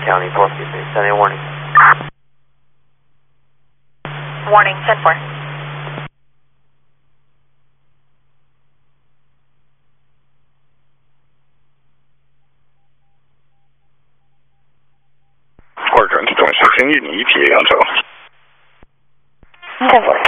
County, policy 10 warning. Warning, 10-4. Quarter 26, 1 ETA 扬州。 10-4.